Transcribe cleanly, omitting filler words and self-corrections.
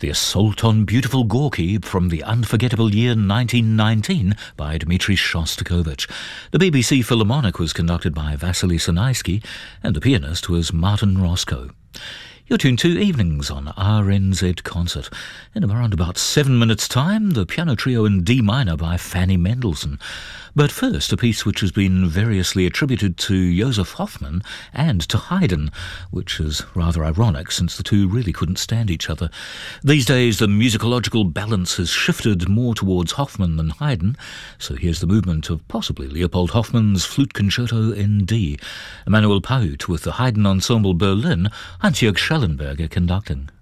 The Assault on Beautiful Gorky from the unforgettable year 1919 by Dmitri Shostakovich. The BBC Philharmonic was conducted by Vasily Sanaisky and the pianist was Martin Roscoe. You're tuned to Evenings on RNZ Concert. In around about 7 minutes' time, the piano trio in D minor by Fanny Mendelssohn. But first, a piece which has been variously attributed to Joseph Hoffmann and to Haydn, which is rather ironic since the two really couldn't stand each other. These days, the musicological balance has shifted more towards Hoffmann than Haydn, so here's the movement of possibly Leopold Hoffmann's Flute Concerto in D. Emanuel Paut with the Haydn Ensemble Berlin, Hans-Jörg Schellenberger conducting.